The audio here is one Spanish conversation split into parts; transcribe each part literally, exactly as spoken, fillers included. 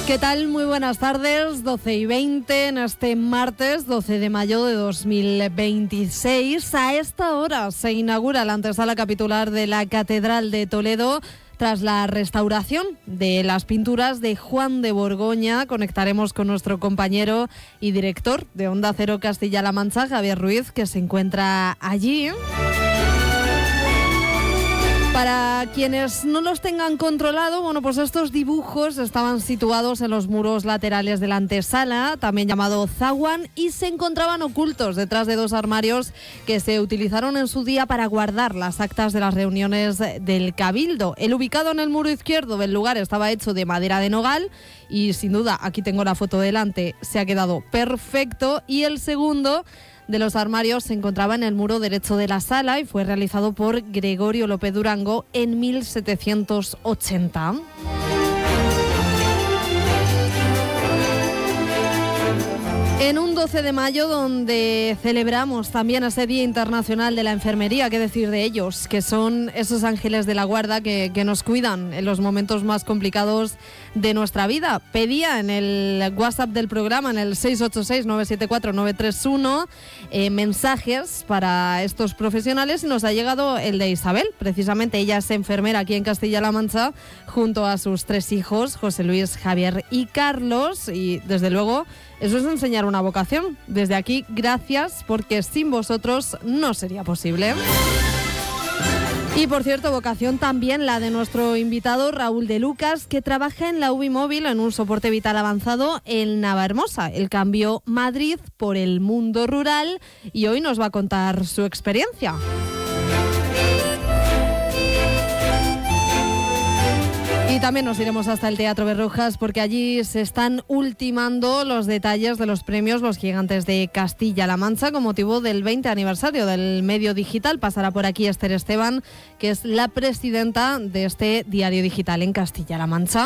¿Qué tal? Muy buenas tardes, doce y veinte en este martes doce de mayo de dos mil veintiséis. A esta hora se inaugura la antesala capitular de la Catedral de Toledo. Tras la restauración de las pinturas de Juan de Borgoña, conectaremos con nuestro compañero y director de Onda Cero Castilla-La Mancha, Javier Ruiz, que se encuentra allí. Para quienes no los tengan controlado, bueno, pues estos dibujos estaban situados en los muros laterales de la antesala, también llamado zaguán, y se encontraban ocultos detrás de dos armarios que se utilizaron en su día para guardar las actas de las reuniones del Cabildo. El ubicado en el muro izquierdo del lugar estaba hecho de madera de nogal y, sin duda, aquí tengo la foto delante, se ha quedado perfecto. Y el segundo de los armarios se encontraba en el muro derecho de la sala y fue realizado por Gregorio López Durango en mil setecientos ochenta. En un doce de mayo donde celebramos también ese Día Internacional de la Enfermería, ¿qué decir de ellos? Que son esos ángeles de la guarda que, que nos cuidan en los momentos más complicados de nuestra vida. Pedía en el WhatsApp del programa, en el seis ocho seis, nueve siete cuatro, nueve tres uno, eh, mensajes para estos profesionales y nos ha llegado el de Isabel. Precisamente ella es enfermera aquí en Castilla-La Mancha junto a sus tres hijos, José Luis, Javier y Carlos, y desde luego eso es enseñar una vocación. Desde aquí, gracias, porque sin vosotros no sería posible. Y por cierto, vocación también la de nuestro invitado Raúl de Lucas, que trabaja en la U B I Móvil en un soporte vital avanzado en Navahermosa. Él cambió Madrid por el mundo rural y hoy nos va a contar su experiencia. Y también nos iremos hasta el Teatro Berrujas porque allí se están ultimando los detalles de los premios Los Gigantes de Castilla-La Mancha con motivo del veinte aniversario del medio digital. Pasará por aquí Esther Esteban, que es la presidenta de este diario digital en Castilla-La Mancha.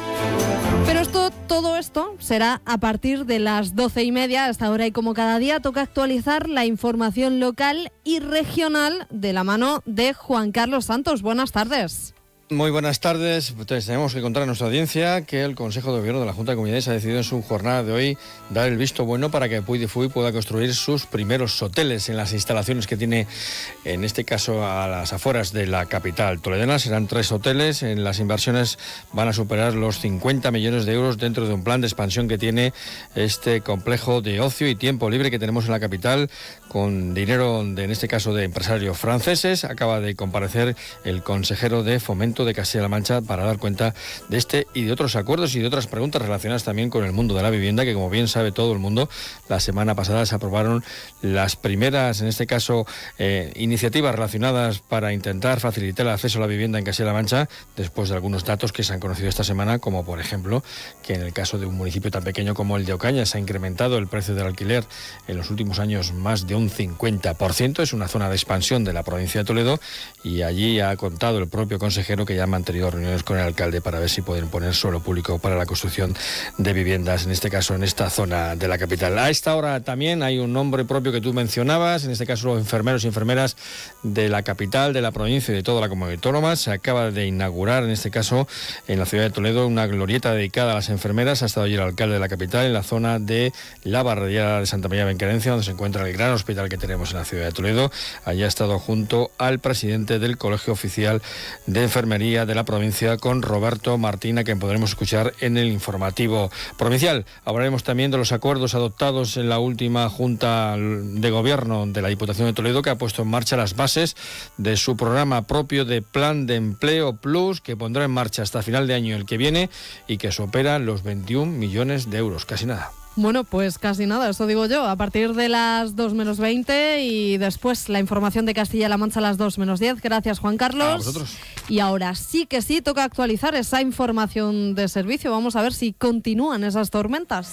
Pero esto, todo esto será a partir de las doce y media. A esta hora y como cada día toca actualizar la información local y regional de la mano de Juan Carlos Santos. Buenas tardes. Muy buenas tardes. Entonces, tenemos que contar a nuestra audiencia que el Consejo de Gobierno de la Junta de Comunidades ha decidido en su jornada de hoy dar el visto bueno para que Puy de Fui pueda construir sus primeros hoteles en las instalaciones que tiene, en este caso a las afueras de la capital toledana. Serán tres hoteles. En las inversiones van a superar los cincuenta millones de euros dentro de un plan de expansión que tiene este complejo de ocio y tiempo libre que tenemos en la capital, con dinero, de, en este caso, de empresarios franceses. Acaba de comparecer el consejero de Fomento de Castilla-La Mancha para dar cuenta de este y de otros acuerdos y de otras preguntas relacionadas también con el mundo de la vivienda, que como bien sabe todo el mundo, la semana pasada se aprobaron las primeras, en este caso, eh, iniciativas relacionadas para intentar facilitar el acceso a la vivienda en Castilla-La Mancha, después de algunos datos que se han conocido esta semana, como por ejemplo que en el caso de un municipio tan pequeño como el de Ocaña se ha incrementado el precio del alquiler en los últimos años más de un cincuenta por ciento. Es una zona de expansión de la provincia de Toledo y allí ha contado el propio consejero que ya han mantenido reuniones con el alcalde para ver si pueden poner suelo público para la construcción de viviendas, en este caso en esta zona de la capital. A esta hora también hay un nombre propio que tú mencionabas, en este caso los enfermeros y enfermeras de la capital, de la provincia y de toda la comunidad autónoma. Se acaba de inaugurar, en este caso en la ciudad de Toledo, una glorieta dedicada a las enfermeras. Ha estado allí el alcalde de la capital en la zona de la Barriada de Santa María de Benquerencia, donde se encuentra el gran hospital que tenemos en la ciudad de Toledo. Allí ha estado junto al presidente del Colegio Oficial de Enfermería de la provincia, con Roberto Martina, que podremos escuchar en el informativo provincial. Hablaremos también de los acuerdos adoptados en la última Junta de Gobierno de la Diputación de Toledo, que ha puesto en marcha las bases de su programa propio de Plan de Empleo Plus, que pondrá en marcha hasta final de año el que viene y que supera los veintiún millones de euros, casi nada. Bueno, pues casi nada, eso digo yo. A partir de las dos menos veinte y después la información de Castilla-La Mancha a las dos menos diez. Gracias, Juan Carlos. A vosotros. Y ahora sí que sí, toca actualizar esa información de servicio. Vamos a ver si continúan esas tormentas.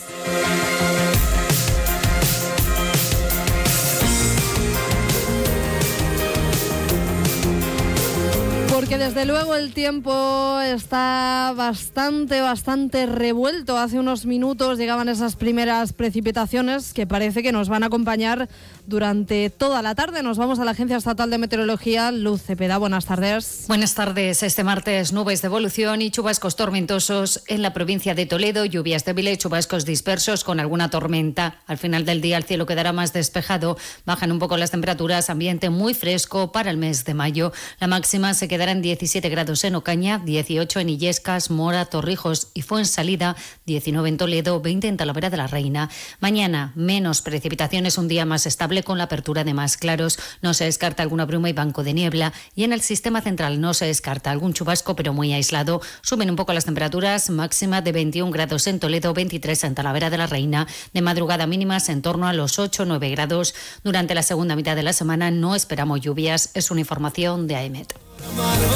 Porque desde luego el tiempo está bastante, bastante revuelto. Hace unos minutos llegaban esas primeras precipitaciones que parece que nos van a acompañar durante toda la tarde. Nos vamos a la Agencia Estatal de Meteorología. Luz Cepeda, buenas tardes. Buenas tardes. Este martes nubes de evolución y chubascos tormentosos en la provincia de Toledo. Lluvias débiles, chubascos dispersos con alguna tormenta. Al final del día el cielo quedará más despejado. Bajan un poco las temperaturas. Ambiente muy fresco para el mes de mayo. La máxima se quedará en diecisiete grados en Ocaña, dieciocho en Illescas, Mora, Torrijos y Fuensalida, diecinueve en Toledo, veinte en Talavera de la Reina. Mañana menos precipitaciones, un día más estable con la apertura de más claros. No se descarta alguna bruma y banco de niebla. Y en el sistema central no se descarta algún chubasco, pero muy aislado. Suben un poco las temperaturas, máxima de veintiún grados en Toledo, veintitrés en Talavera de la Reina. De madrugada mínimas en torno a los ocho o nueve grados. Durante la segunda mitad de la semana no esperamos lluvias. Es una información de AEMET.